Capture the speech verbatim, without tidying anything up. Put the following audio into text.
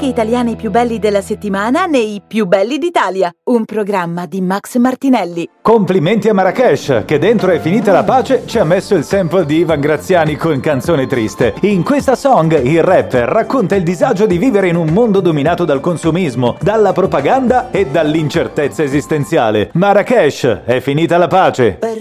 italiani più belli della settimana nei Più belli d'Italia, un programma di Max Martinelli. Complimenti a Marrakesh, che dentro È finita la pace ci ha messo il sample di Ivan Graziani con Canzone triste. In questa song il rapper racconta il disagio di vivere in un mondo dominato dal consumismo, dalla propaganda e dall'incertezza esistenziale. Marrakesh, è finita la pace.